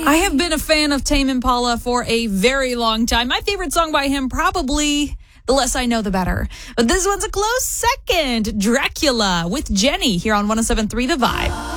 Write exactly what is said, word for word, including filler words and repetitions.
I have been a fan of Tame Impala for a very long time. My favorite song by him, probably The Less I Know, the Better. But this one's a close second. Dracula with Jenny here on one oh seven point three The Vibe.